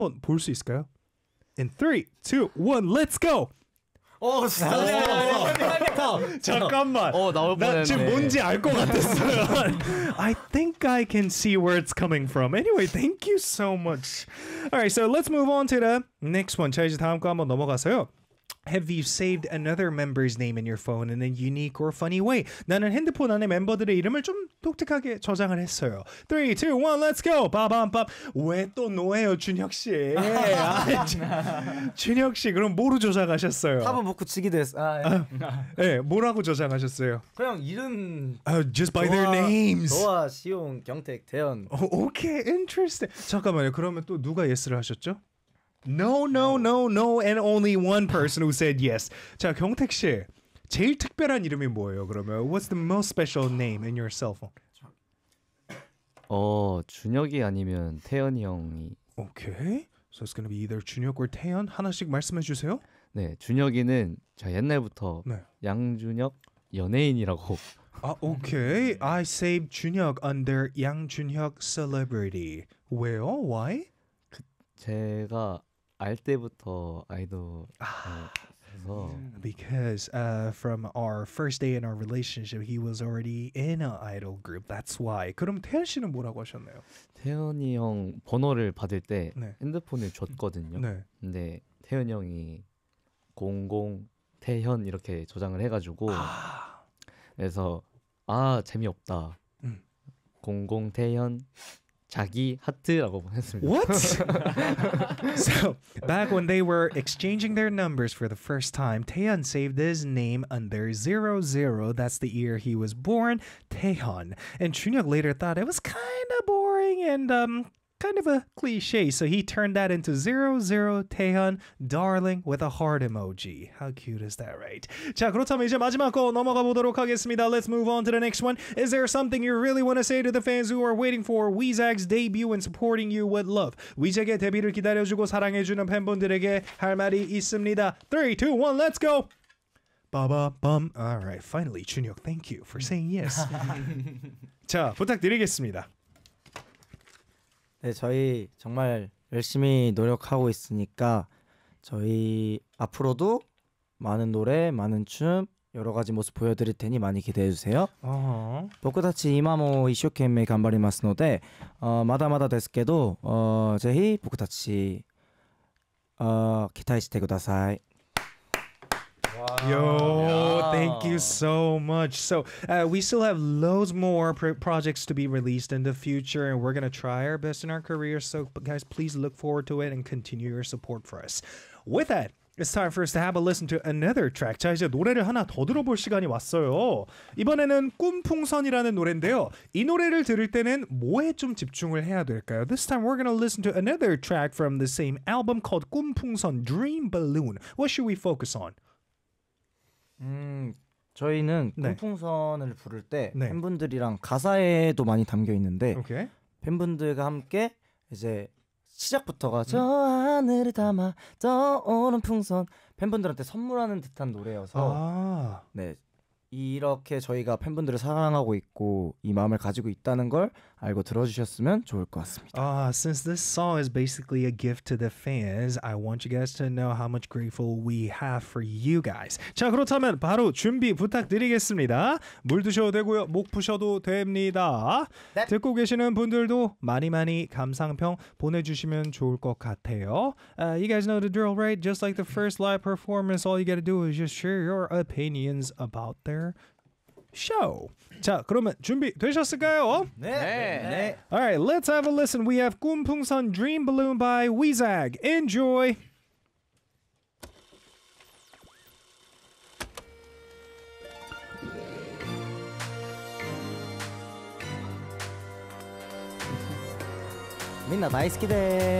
볼 수 있을까요? In 3, 2, 1, let's go. 잠깐만. 나올 뻔했네. 나 지금 뭔지 알 것 같았어요. I think I can see where it's coming from. Anyway, thank you so much. Alright, so let's move on to the next one. 자, 이제 다음 거 한번 넘어가서요. Have you saved another member's name in your phone in a unique or funny way? 나는 핸드폰 안에 멤버들의 이름을 좀 독특하게 저장을 했어요. 3, 2, 1, let's go! 빠밤빰. 왜 또 노예요, 준혁 씨? 준혁 씨, 그럼 뭐로 저장하셨어요? 탑은 먹고 치기 됐어. 네, 뭐라고 저장하셨어요? 그냥 이름. Just by their names. 노아, 시용, 경택, 태연. Okay, interesting. 잠깐만요. 그러면 또 누가 예스를 하셨죠? No, and only one person who said yes. 자, 경택 씨, 제일 특별한 이름이 뭐예요? 그러면 What's the most special name in your cell phone? 준혁이 아니면 태연이 형이. Okay, so it's gonna be either 준혁 or 태연. 하나씩 말씀해 주세요. 네, 준혁이는 제가 옛날부터 네. 양준혁 연예인이라고. Okay. I saved 준혁 under 양준혁 celebrity. 왜요? Why? 제가 알 때부터 아이돌 해서 Because from our first day in our relationship, he was already in an idol group. That's why. 그럼 태연 씨는 뭐라고 하셨나요? 태연이 형 번호를 받을 때 네. 핸드폰을 줬거든요. 네. 근데 태연이 형이 00 태현 이렇게 저장을 해가지고 그래서 재미없다. 00 태현 자기 하트라고 했습니다. What? So, back when they were exchanging their numbers for the first time, Taehyun saved his name under 00. That's the year he was born, Taehyun. And Chunhyuk later thought it was kind of boring and kind of a cliche, so he turned that into 00 Taehyun, darling, with a heart emoji. How cute is that, right? 자, 그렇다면 이제 마지막 거 넘어가 보도록 하겠습니다. Let's move on to the next one. Is there something you really want to say to the fans who are waiting for Weezag's debut and supporting you with love? 위잭의 데뷔를 기다려주고 사랑해주는 팬분들에게 할 말이 있습니다. 3, 2, 1, let's go! Ba-ba-bum. All right, finally, 준혁, thank you for saying yes. 자, 부탁드리겠습니다. 네, 저희 정말 열심히 노력하고 있으니까 저희 앞으로도 많은 노래, 많은 춤, 여러 가지 모습 보여드릴 테니 많이 기대해 주세요. 僕たち今も一生懸命頑張りますので、まだまだですけど、ぜひ僕たち期待してください。 Yo, thank you so much. So we still have loads more projects to be released in the future, and we're going to try our best in our careers. So guys, please look forward to it and continue your support for us. With that, it's time for us to have a listen to another track. 자, 이제 노래를 하나 더 들어볼 시간이 왔어요. 이번에는 꿈풍선이라는 노래인데요. 이 노래를 들을 때는 뭐에 좀 집중을 해야 될까요? This time we're going to listen to another track from the same album called 꿈풍선 Dream Balloon. What should we focus on? 저희는 네. 꿈풍선을 부를 때 네. 팬분들이랑 가사에도 많이 담겨 있는데 Okay. 팬분들과 함께 이제 시작부터가 저 하늘을 담아 떠오른 풍선 팬분들한테 선물하는 듯한 노래여서 네, 이렇게 저희가 팬분들을 사랑하고 있고 이 마음을 가지고 있다는 걸 알고 들어주셨으면 좋을 것 같습니다. Since this song is basically a gift to the fans, I want you guys to know how much grateful we have for you guys. 자, 그렇다면 바로 준비 부탁드리겠습니다. 물 드셔도 되고요, 목 푸셔도 됩니다. 네. 듣고 계시는 분들도 많이 감상평 보내주시면 좋을 것 같아요. You guys know the drill, right? Just like the first live performance, all you gotta do is just share your opinions about their show. 자, 그러면 준비 되셨을까요? 네. Alright, let's have a listen. We have 꿈풍선 Dream Balloon by Weezag. Enjoy! 민나 大好きです